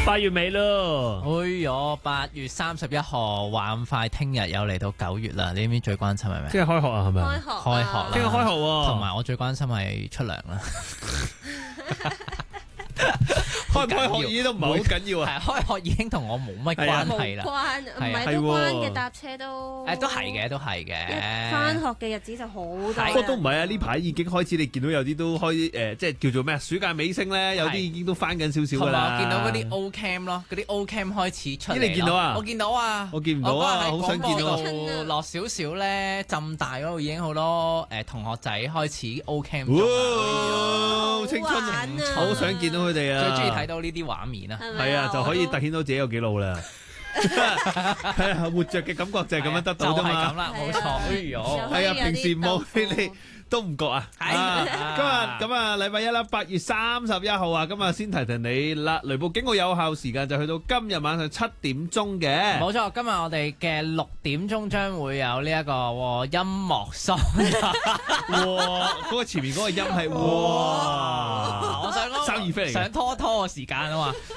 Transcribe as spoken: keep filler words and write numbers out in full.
八月尾咯。 哎唷，八月三十一號，話咁快，聽日又嚟到九月啦。你知唔知最關心係咩？ 聽日開學啊，係咪？ 開學， 開學啦， 聽日開學喎。 同埋我最關心係出糧啦。 開唔開學已經都唔係好緊要啊。 係開學已經同我冇乜關係啦。 關唔係啊係都關嘅，搭車都誒都係嘅，都係嘅。 返學嘅日子就好多。 不過都唔係啊，呢排已經開始，你見到有啲都開誒，即係叫做咩啊？暑假尾聲咧，有啲已經都翻緊少少㗎啦。 我見到嗰啲 O Cam 咯，嗰啲 O Cam 開始出嚟。 你見到啊？ 我見到啊， 我見唔到啊，好想見到。 落少少咧，浸大嗰度已經好多誒同學仔開始 O Cam 咗。 哇！青春啊，好想見到佢哋啊！ 最中意睇到呢啲畫面啊！ 係啊，就可以突顯到自己有幾老啦。係啊，活着嘅感覺就係咁樣得到啫嘛。 就係咁啦，冇錯。哎唷， 係啊，平時冇你都唔覺啊。 係今日咁啊，禮拜一啦，八月三十一號啊，咁啊先提提你啦。雷暴警告有效時間就去到今日晚上七點鐘嘅。 冇錯，今日我哋嘅六點鐘將會有呢一個音樂喪。 哇！嗰個前面嗰個音係哇， 我想講生意飛嚟嘅， 想拖拖個時間啊嘛。